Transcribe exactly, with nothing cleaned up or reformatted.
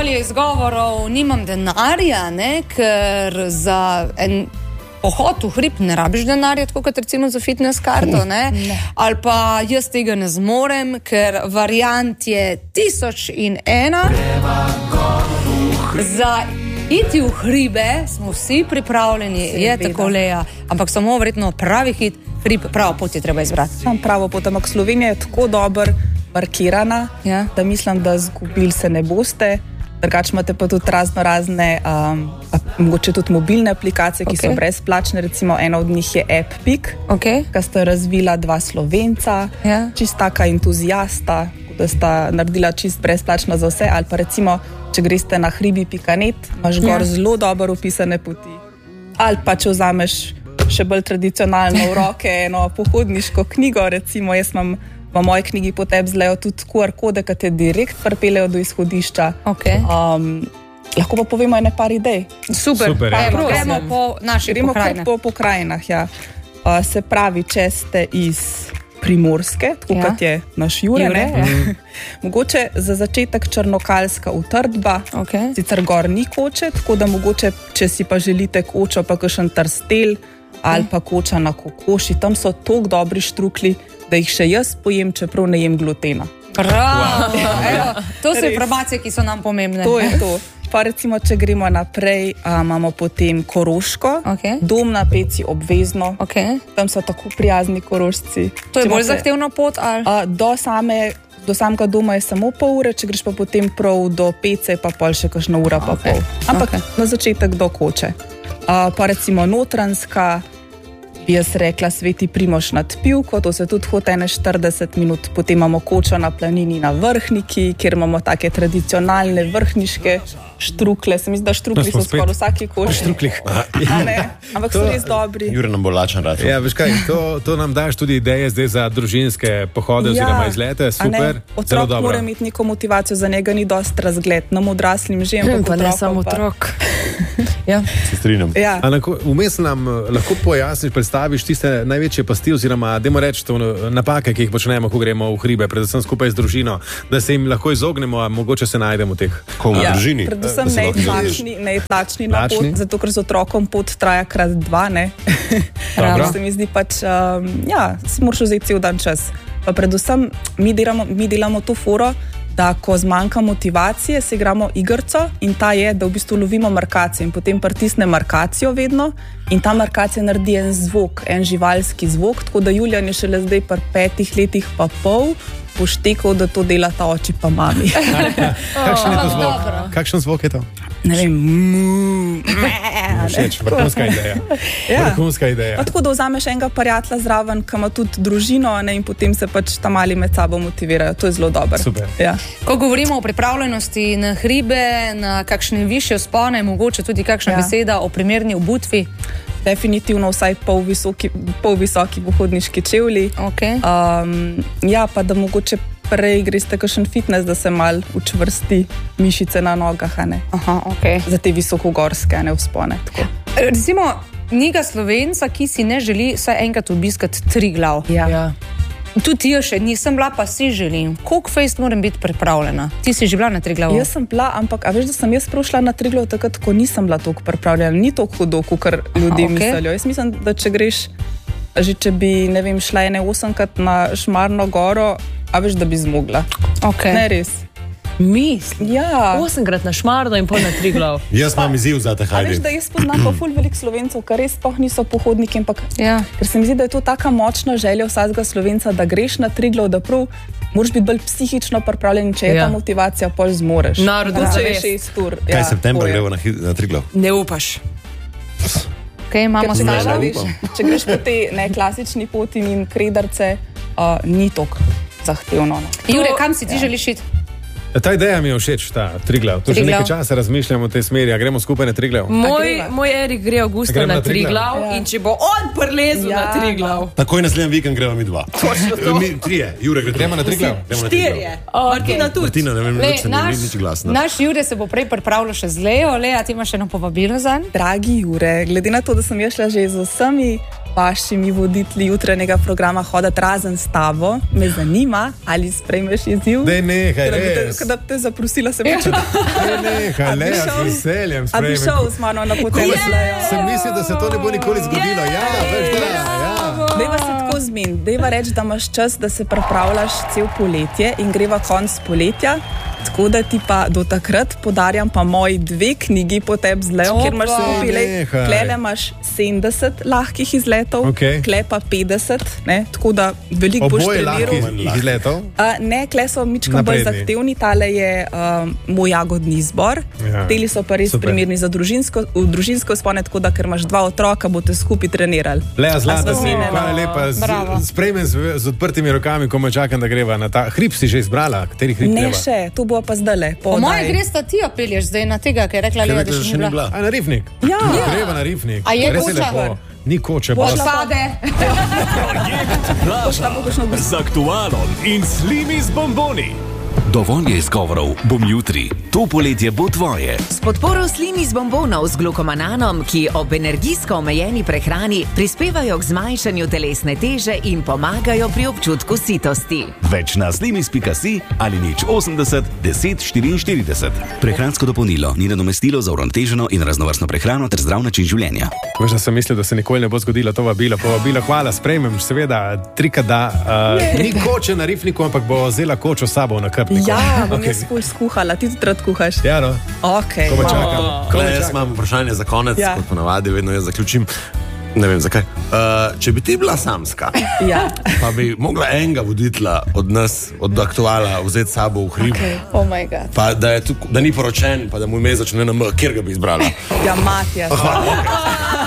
dovolj izgovorov, nimam denarja, ne, ker za en pohod v hrib ne rabiš denarja, tako kot recimo za fitness karto, ne? Ne. Ali pa jaz tega ne zmorem, ker variant je tisoč in ena. Za iti v hribe smo vsi pripravljeni, Seveda. Je tako Leja, ampak samo verjetno pravi hit, hrib, pravo pot je treba izbrati. Sam pravo pot, ampak Slovenija je tako dober markirana, ja. Da mislim, da zgubili se ne boste. Drugače imate pa tudi razno razne, um, mogoče tudi mobilne aplikacije, ki okay. so brezplačne, recimo ena od njih je App-Pik, okay. ki sta razvila dva Slovenca, ja. Čist taka entuzijasta, da sta naredila čist brezplačno za vse, ali pa recimo, če greste na hribi pika net, imaš gor ja. Zelo dobro opisane poti, ali pa če vzameš še bolj tradicionalno v roke eno pohodniško knjigo, recimo jaz imam v moji knjigi Potep z Lejo tudi Q R kode, ki te direkt pripeljejo do izhodišča. Okay. Um, lahko pa povemo ene par idej. Super, Super ja. Evo, gremo po naših gremo pokrajinah. Po pokrajinah, ja. Uh, se pravi, če ste iz Primorske, tako ja. Kot je naš Jure, Jure ne? Ja. Mogoče za začetek Črnokalska utrdba, okay. Sicer gor ni koče, tako da mogoče, če si pa želite kočo, pa kakšen trstelj ali pa koča na kokoši, tam so toliko dobri štrukli, da jih še jaz pojem, čeprav ne jem glutena. Bravo! Wow. Evo, to so informacije, ki so nam pomembne. To je to. Pa recimo, če gremo naprej, a, imamo potem Koroško, okay. Dom na Peci obvezno, okay. Tam so tako prijazni Korošci. To je bolj zahtevna pot? Ali? A, do, same, do samega doma je samo pol ure, če greš pa potem prav do Pece, pa pol še kakšna ura pa okay. pol. Ampak okay. Na začetek do Koče. A, pa recimo Notranjska, bi jaz rekla Sveti Primož nad Pivko, to se tudi hodi ene štirideset minut, potem imamo Kočo na planini na Vrhniki, kjer imamo take tradicionalne vrhniške štrukle, se mi zdi, da štrukli no, so skoraj vsaki koči. Štrukli. Ampak to, so res dobri. Jure nam bo lačen rad. Ja, veš kaj, to, to nam daš tudi ideje zdaj za družinske pohode ja, oziroma izlete, super. Otrok mora imeti neko motivacijo, za njega ni dost razgled, nam odraslim že, ampak pa ne samo otrok. Ja. Se strinjam. Ja. Vmes nam lahko pojasniš, predstaviš tiste največje pasti oziroma, dajmo reči, to napake, ki jih počnemo, ko gremo v hribe, predvsem skupaj z družino, da se jim lahko izognemo, a mogoče se najdemo v teh komu ja, družini. Predvsem nejtlačni, nejtlačni na pot, zato ker z otrokom pot traja krat dva, ne? Se mi zdi pač, um, ja, si moraš vzeti cel dan čas. Pa predvsem mi delamo, mi delamo to foro, da ko zmanjka motivacije, se igramo igrco in ta je, da v bistvu lovimo markacijo in potem pritisne markacijo vedno in ta markacija naredi en zvok, en živalski zvok, tako da Julijan je šele zdaj pri petih letih pa pol poštekal, da to dela ta oči pa mami. Kakšen je to zvok? Kakšen zvok je to? Ne vem, mu, všeč, vrhunska ideja. Ja. Vrhunska ideja. Pa tako, da vzameš enega prijatelja zraven, ki ima tudi družino, ne, in potem se pač ta mali med sabo motivirajo. To je zelo dobro. Super. Ja. Ko govorimo o pripravljenosti na hribe, na kakšne višje spone, mogoče tudi kakšna ja. Beseda o primerni obutvi? Definitivno vsaj pol visoki, pol visoki pohodniški čevlji. Okay. Um, ja, pa da mogoče prej greste kakšen fitness, da se mal učvrsti mišice na nogah, a ne? Aha, okay. Za te visokogorske, a ne vzpone. Tako. Recimo, njega Slovenca, ki si ne želi vsaj enkrat obiskati Triglav. Ja. Ja. Tudi jaz še nisem bila, pa si želim. Koliko fejst moram biti pripravljena? Ti si že bila na Triglavu? Jaz sem bila, ampak a veš, da sem jaz prošla na Triglav takrat, ko nisem bila toliko pripravljena. Ni toliko hudo, kot ljudje okay. mislijo. Jaz mislim, da če greš, že če bi, ne vem, šla ene osemkrat na Šmarno goro, a veš, da bi zmogla. Okay. Ne res. Mislim. Ja. Osemkrat na Šmarno in pol na Triglav. Jaz imam izziv za te, hajde. A veš, da jaz poznam pa ful velik Slovencev, kar res sploh niso pohodniki, ampak ja. Ker se mi zdi, da je to taka močna želja vsakega Slovenca, da greš na Triglav, da prav moraš biti bolj psihično pripravljen, če je ja. Ta motivacija, pol zmoreš. Narodno če je šest ur. Kaj ja, septembra gremo na, na Triglav? Ne upaš. Okay, imamo če, staža, greš, če greš po te ne, klasični poti in kredarce, uh, ni toliko zahtevno. No. Jure, kam si ti ja. želiš iti? Ta ideja mi je všeč, ta Triglav. To že nekaj časa razmišljamo v tej smeri, a gremo skupaj na Triglav. Moj, moj Erik gre avgusta na, na Triglav ja. In če bo on prelezel ja. Na Triglav. Takoj naslednji vikend gremo mi dva. Mi trije, Jure gre. Gremo na Triglav. Štirje. Martina tudi. Martina, ne vem, nič se mi nič glasno. Naš Jure se bo prej pripravljal še z Lejo. Leja, ti imaš eno povabilo zanj? Dragi Jure, glede na to, da sem jaz šla že z vsemi vašimi voditelji jutranjega programa hoditi razen s tabo. Me zanima, ali sprejmeš izziv. Ne, nehaj, res. Kada bi te zaprosila, se počutim. Ne, nehaj, le, ja, z veseljem sprejmem. A bi šel z mano na potem slejo? Sem mislil, da se to ne bo nikoli zgodilo. Ja, veš, da, ja. Dejva se tako zmin. Dejva reči, da imaš čas, da se pripravljaš cel poletje in greva konc poletja. Tako da ti pa do takrat podarjam pa moji dve knjigi po tebi z Leo, kjer imaš skupaj, klele imaš sedemdeset lahkih izletov, okay. Kle pa petdeset, ne? Tako da veliko boš treniral. Oboje lahkih izletov? Uh, ne, kle so mička bolj zahtevni, tale je um, moj jagodni izbor. Ja. Teli so pa res Super. Primerni za družinsko, v družinsko spone, tako da ker imaš dva otroka, boste skupaj trenirali. Lea, zlata si, hvala lepa. Sprejmem z, z odprtimi rokami, ko me čakam, da greva na ta hrib. Si že izbrala? Kateri hrib ne greva? Še, to bo pa zdajle. Po moje gre sta ti opelješ zdaj na tega, ker je rekla Lea, da še ni bila. A na Rifnik? Ja. ja. Greva na Rifnik. A je koča? Ni koče. Boš pade. Z aktualom in slimi z bomboni. Dovolj je izgovorov, bom jutri. To poletje bo tvoje. S podporo slimi z bombonov z glukomananom, ki ob energijsko omejeni prehrani prispevajo k zmanjšanju telesne teže in pomagajo pri občutku sitosti. Več na slimis pika si ali nič osemdeset deset štiriinštirideset. Prehransko dopolnilo ni nadomestilo za uravnoteženo in raznovrstno prehrano ter zdrav način življenja. Veš, da sem mislil, da se nikoli ne bo zgodilo to vabilo. Povabilo, hvala, sprejmem, seveda, trika da. Uh, ni koče na Rifniku, ampak bo vzela kočo s sabo na krpniku. Ja, bom okay. jaz ful skuhala, ti tudi rad kuhaš. Ja, no. Okay. Ko me čakam. Oh. Ko me jaz imam vprašanje za konec, ja. Kot ponavadi, vedno jaz zaključim. Ne vem zakaj. Uh, če bi ti bila samska, ja. Pa bi mogla enega voditelja od nas, od aktuala, vzeti sabo v hrib. Okay. Oh my God. Pa da, je tuk, da ni poročen, pa da mu ime začne na M, kjer ga bi izbrala. Ja, Matija. Hvala.